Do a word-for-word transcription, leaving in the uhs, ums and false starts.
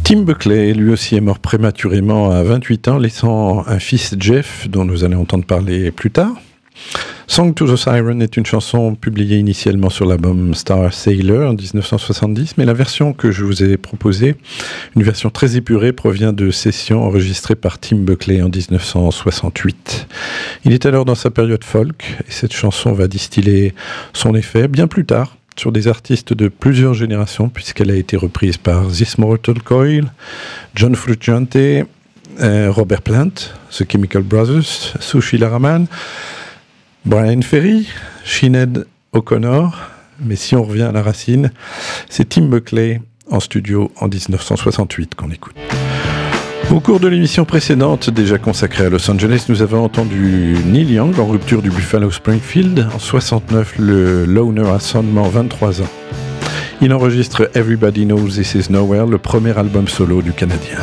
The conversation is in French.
Tim Buckley, lui aussi, est mort prématurément à vingt-huit ans, laissant un fils Jeff, dont nous allons entendre parler plus tard. Song to the Siren est une chanson publiée initialement sur l'album Star Sailor en dix-neuf cent soixante-dix, mais la version que je vous ai proposée, une version très épurée, provient de sessions enregistrées par Tim Buckley en dix-neuf cent soixante-huit. Il est alors dans sa période folk, et cette chanson va distiller son effet bien plus tard, sur des artistes de plusieurs générations, puisqu'elle a été reprise par This Mortal Coil, John Frusciante, euh, Robert Plant, The Chemical Brothers, Sushila Rahman, Brian Ferry, Sinéad O'Connor. Mais si on revient à la racine, c'est Tim Buckley en studio en dix-neuf cent soixante-huit qu'on écoute. Au cours de l'émission précédente, déjà consacrée à Los Angeles, nous avons entendu Neil Young en rupture du Buffalo Springfield. En soixante-neuf, le loner a seulement vingt-trois ans. Il enregistre Everybody Knows This Is Nowhere, le premier album solo du Canadien.